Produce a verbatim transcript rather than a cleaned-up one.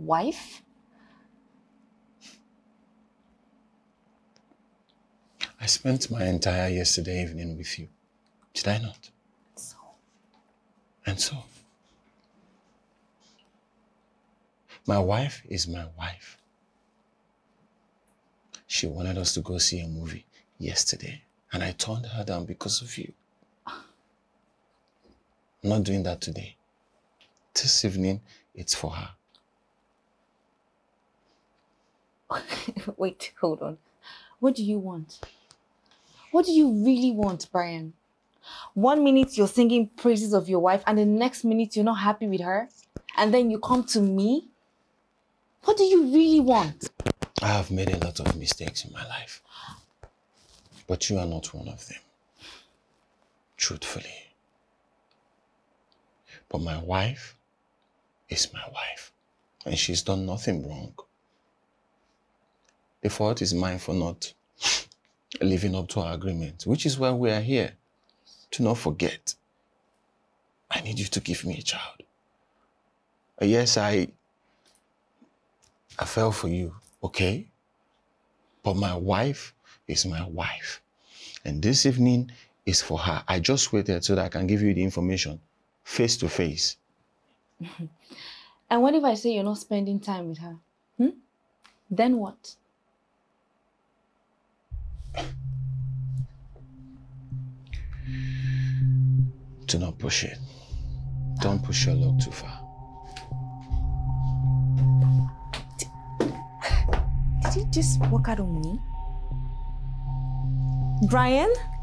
wife? I spent my entire yesterday evening with you. Did I not? So? And so? My wife is my wife. She wanted us to go see a movie yesterday, and I turned her down because of you. I'm not doing that today. This evening, it's for her. Wait, hold on. What do you want? What do you really want, Brian? One minute you're singing praises of your wife and the next minute you're not happy with her? And then you come to me? What do you really want? I have made a lot of mistakes in my life. But you are not one of them. Truthfully. But my wife is my wife. And she's done nothing wrong. The fault is mine for not living up to our agreement, which is why we are here. Do not forget, I need you to give me a child. Uh, yes, I, I fell for you, okay? But my wife is my wife. And this evening is for her. I just waited so that I can give you the information face to face. And what if I say you're not spending time with her? Hmm? Then what? Do not push it. Don't push your luck too far. Did you just walk out on me? Brian?